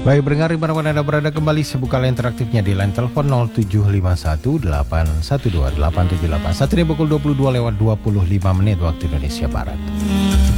Baik, pendengar dimanapun Anda berada, kembali saya buka line interaktifnya di line telepon 0751812878. Saat ini pukul 22 lewat 25 menit waktu Indonesia Barat.